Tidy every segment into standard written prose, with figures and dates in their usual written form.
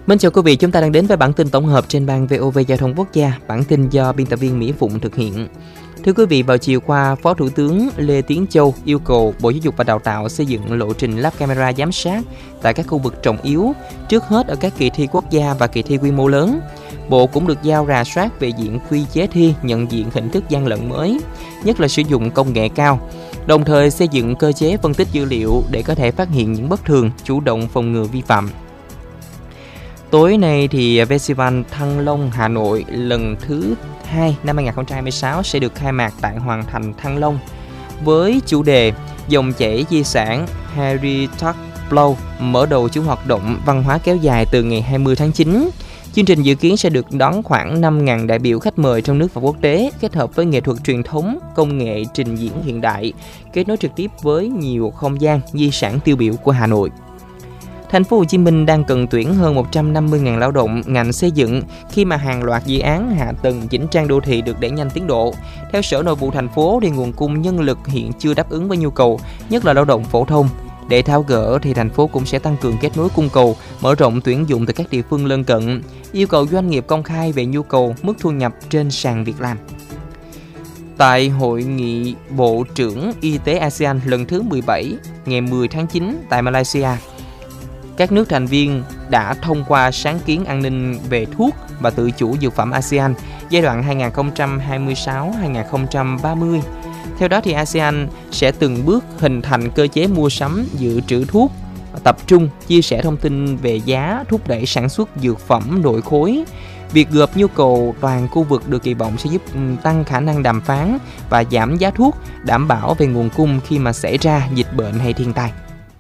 Mến chào quý vị, chúng ta đang đến với bản tin tổng hợp trên ban VOV Giao thông Quốc gia, bản tin do biên tập viên Mỹ Phụng thực hiện. Thưa quý vị, vào chiều qua, Phó Thủ tướng Lê Tiến Châu yêu cầu Bộ Giáo dục và Đào tạo xây dựng lộ trình lắp camera giám sát tại các khu vực trọng yếu, trước hết ở các kỳ thi quốc gia và kỳ thi quy mô lớn. Bộ cũng được giao rà soát về diện quy chế thi, nhận diện hình thức gian lận mới, nhất là sử dụng công nghệ cao, đồng thời xây dựng cơ chế phân tích dữ liệu để có thể phát hiện những bất thường, chủ động phòng ngừa vi phạm. Tối nay thì Festival Thăng Long Hà Nội lần thứ 2 năm 2026 sẽ được khai mạc tại Hoàng thành Thăng Long với chủ đề Dòng chảy di sản Heritage Flow, mở đầu chuỗi hoạt động văn hóa kéo dài từ ngày 20 tháng 9. Chương trình dự kiến sẽ được đón khoảng 5.000 đại biểu khách mời trong nước và quốc tế, kết hợp với nghệ thuật truyền thống, công nghệ trình diễn hiện đại, kết nối trực tiếp với nhiều không gian di sản tiêu biểu của Hà Nội. Thành phố Hồ Chí Minh đang cần tuyển hơn 150.000 lao động ngành xây dựng khi mà hàng loạt dự án hạ tầng chỉnh trang đô thị được đẩy nhanh tiến độ. Theo Sở Nội vụ thành phố thì nguồn cung nhân lực hiện chưa đáp ứng với nhu cầu, nhất là lao động phổ thông. Để tháo gỡ thì thành phố cũng sẽ tăng cường kết nối cung cầu, mở rộng tuyển dụng từ các địa phương lân cận, yêu cầu doanh nghiệp công khai về nhu cầu, mức thu nhập trên sàn việc làm. Tại Hội nghị Bộ trưởng Y tế ASEAN lần thứ 17 ngày 10 tháng 9 tại Malaysia, các nước thành viên đã thông qua sáng kiến an ninh về thuốc và tự chủ dược phẩm ASEAN giai đoạn 2026-2030. Theo đó thì ASEAN sẽ từng bước hình thành cơ chế mua sắm dự trữ thuốc, tập trung chia sẻ thông tin về giá, thúc đẩy sản xuất dược phẩm nội khối. Việc gộp nhu cầu toàn khu vực được kỳ vọng sẽ giúp tăng khả năng đàm phán và giảm giá thuốc, đảm bảo về nguồn cung khi mà xảy ra dịch bệnh hay thiên tai.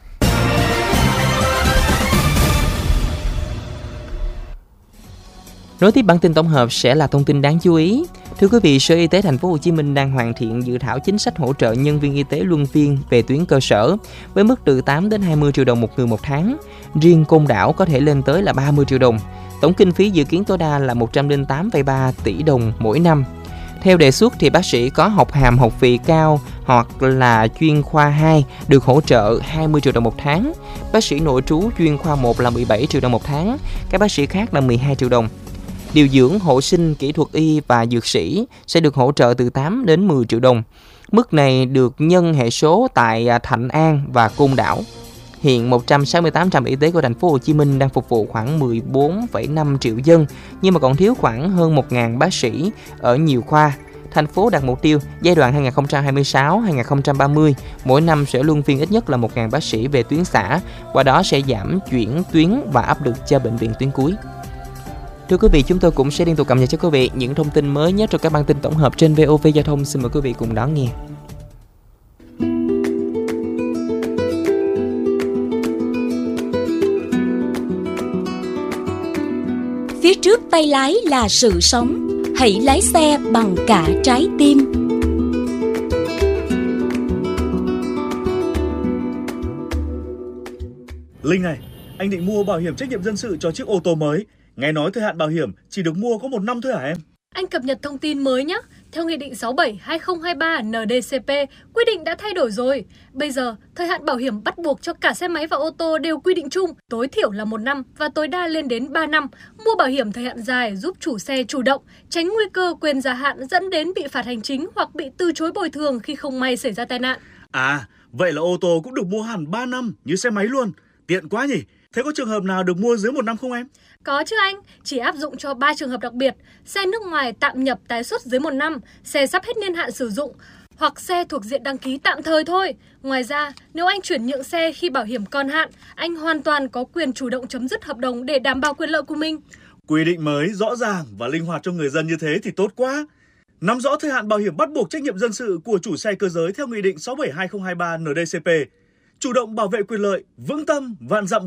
Nối tiếp bản tin tổng hợp sẽ là thông tin đáng chú ý. Thưa quý vị, Sở Y tế Thành phố Hồ Chí Minh đang hoàn thiện dự thảo chính sách hỗ trợ nhân viên y tế luân phiên về tuyến cơ sở với mức từ 8 đến 20 triệu đồng một người một tháng. Riêng Côn Đảo có thể lên tới là 30 triệu đồng. Tổng kinh phí dự kiến tối đa là 108,3 tỷ đồng mỗi năm. Theo đề xuất thì bác sĩ có học hàm học vị cao hoặc là chuyên khoa 2 được hỗ trợ 20 triệu đồng một tháng. Bác sĩ nội trú chuyên khoa 1 là 17 triệu đồng một tháng, các bác sĩ khác là 12 triệu đồng. Điều dưỡng, hộ sinh, kỹ thuật y và dược sĩ sẽ được hỗ trợ từ 8 đến 10 triệu đồng. Mức này được nhân hệ số tại Thạnh An và Côn Đảo. Hiện 168 trạm y tế của thành phố Hồ Chí Minh đang phục vụ khoảng 14,5 triệu dân, nhưng mà còn thiếu khoảng hơn 1.000 bác sĩ ở nhiều khoa. Thành phố đặt mục tiêu giai đoạn 2026-2030, mỗi năm sẽ luân phiên ít nhất là 1.000 bác sĩ về tuyến xã, qua đó sẽ giảm chuyển tuyến và áp lực cho bệnh viện tuyến cuối. Thưa quý vị, chúng tôi cũng sẽ liên tục cập nhật cho quý vị những thông tin mới nhất trong các bản tin tổng hợp trên VOV Giao thông. Xin mời quý vị cùng đón nghe. Phía trước tay lái là sự sống, hãy lái xe bằng cả trái tim. Linh này, anh định mua bảo hiểm trách nhiệm dân sự cho chiếc ô tô mới. Nghe nói thời hạn bảo hiểm chỉ được mua có 1 năm thôi hả em? Anh cập nhật thông tin mới nhé. Theo Nghị định 67/2023 NDCP, quy định đã thay đổi rồi. Bây giờ, thời hạn bảo hiểm bắt buộc cho cả xe máy và ô tô đều quy định chung, tối thiểu là 1 năm và tối đa lên đến 3 năm. Mua bảo hiểm thời hạn dài giúp chủ xe chủ động, tránh nguy cơ quên gia hạn dẫn đến bị phạt hành chính hoặc bị từ chối bồi thường khi không may xảy ra tai nạn. À, vậy là ô tô cũng được mua hẳn 3 năm như xe máy luôn. Tiện quá nhỉ? Thế có trường hợp nào được mua dưới 1 năm không em? Có chứ anh, chỉ áp dụng cho 3 trường hợp đặc biệt: xe nước ngoài tạm nhập tái xuất dưới 1 năm, xe sắp hết niên hạn sử dụng hoặc xe thuộc diện đăng ký tạm thời thôi. Ngoài ra, nếu anh chuyển nhượng xe khi bảo hiểm còn hạn, anh hoàn toàn có quyền chủ động chấm dứt hợp đồng để đảm bảo quyền lợi của mình. Quy định mới rõ ràng và linh hoạt cho người dân như thế thì tốt quá. Nắm rõ thời hạn bảo hiểm bắt buộc trách nhiệm dân sự của chủ xe cơ giới theo Nghị định 67/2023 NDCP, chủ động bảo vệ quyền lợi, vững tâm vạn dặm